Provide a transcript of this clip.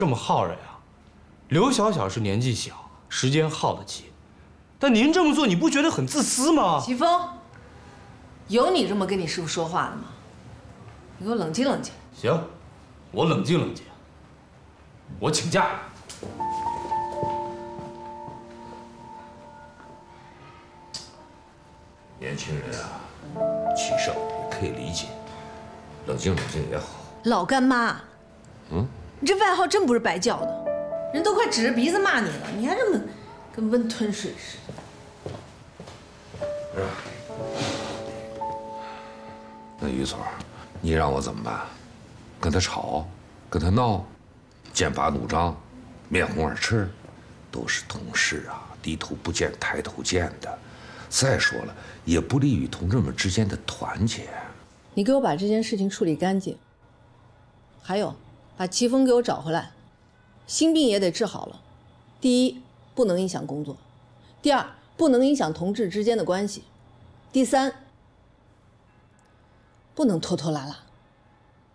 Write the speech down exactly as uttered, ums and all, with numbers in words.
这么耗人啊？刘小小是年纪小，时间耗得起，但您这么做，你不觉得很自私吗？ 齐峰，有你这么跟你师傅说话的吗？你给我冷静冷静。 行，我冷静冷静。我请假。 年轻人啊，气盛也可以理解，冷静冷静也好。 老干妈， 嗯， 你这外号真不是白叫的，人都快指着鼻子骂你了，你还这么跟温吞水似的。 那于总，你让我怎么办？跟他吵，跟他闹，剑拔弩张，面红耳赤，都是同事啊，低头不见抬头见的。再说了，也不利于同志们之间的团结。 你给我把这件事情处理干净。还有，把齐峰给我找回来，心病也得治好了。第一，不能影响工作；第二，不能影响同志之间的关系；第三，不能拖拖拉拉。